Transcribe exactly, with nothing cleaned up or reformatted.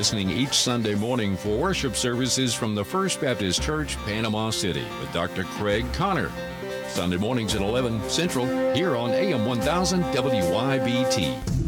listening each Sunday morning for worship services from the First Baptist Church, Panama City, with Doctor Craig Connor. Sunday mornings at eleven Central, here on A M one thousand W Y B T.